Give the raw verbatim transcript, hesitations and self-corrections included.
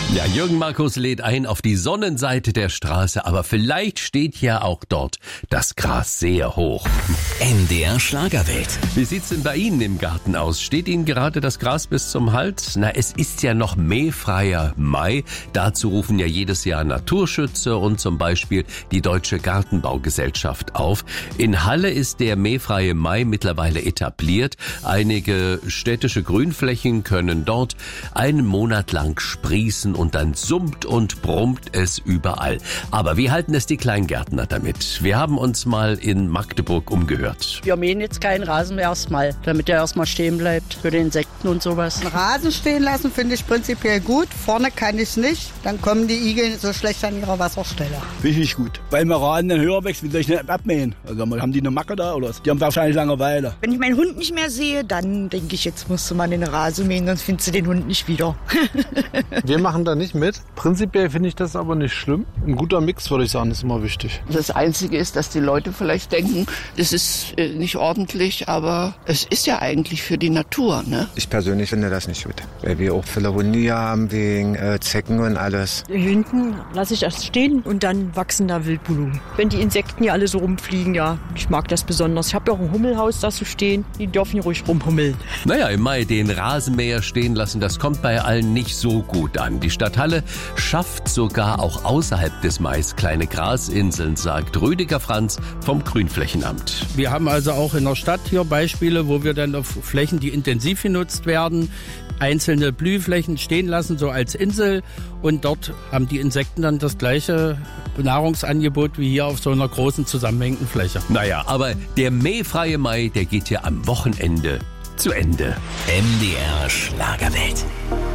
Ja, Jürgen Markus lädt ein auf die Sonnenseite der Straße, aber vielleicht steht ja auch dort das Gras sehr hoch. N D R Schlagerwelt. Wie sieht's denn bei Ihnen im Garten aus? Steht Ihnen gerade das Gras bis zum Hals? Na, es ist ja noch mähfreier Mai. Dazu rufen ja jedes Jahr Naturschützer und zum Beispiel die Deutsche Gartenbaugesellschaft auf. In Halle ist der mähfreie Mai mittlerweile etabliert. Einige städtische Grünflächen können dort einen Monat lang sprießen und dann summt und brummt es überall. Aber wie halten es die Kleingärtner damit? Wir haben uns mal in Magdeburg umgehört. Wir mähen jetzt keinen Rasen mehr erstmal, damit er erstmal stehen bleibt für die Insekten und sowas. Den Rasen stehen lassen finde ich prinzipiell gut. Vorne kann ich es nicht. Dann kommen die Igel so schlecht an ihrer Wasserstelle. Finde ich nicht gut. Weil mein Rasen dann höher wächst, wie soll ich nicht abmähen? Also haben die eine Macke da oder was? Die haben wahrscheinlich Langeweile. Wenn ich meinen Hund nicht mehr sehe, dann denke ich, jetzt musst du mal den Rasen mähen, sonst findest du den Hund nicht wieder. Wir machen da nicht mit. Prinzipiell finde ich das aber nicht schlimm. Ein guter Mix, würde ich sagen, ist immer wichtig. Das Einzige ist, dass die Leute vielleicht denken, das ist nicht ordentlich, aber es ist ja eigentlich für die Natur, ne? Ich persönlich finde das nicht gut, weil wir auch viele Hunde hier haben wegen äh, Zecken und alles. Hinten lasse ich erst stehen und dann wachsen da Wildblumen. Wenn die Insekten hier alle so rumfliegen, ja, ich mag das besonders. Ich habe ja auch ein Hummelhaus da zu stehen, die dürfen hier ruhig rumhummeln. Naja, im Mai den Rasenmäher stehen lassen, das kommt bei allen nicht so gut an. Die Stadt Halle schafft sogar auch außerhalb des Mais kleine Grasinseln, sagt Rüdiger Franz vom Grünflächenamt. Wir haben also auch in der Stadt hier Beispiele, wo wir dann auf Flächen, die intensiv genutzt werden, einzelne Blühflächen stehen lassen, so als Insel. Und dort haben die Insekten dann das gleiche Nahrungsangebot wie hier auf so einer großen zusammenhängenden Fläche. Naja, aber der mähfreie Mai, der geht ja am Wochenende zu Ende. N D R Schlagerwelt.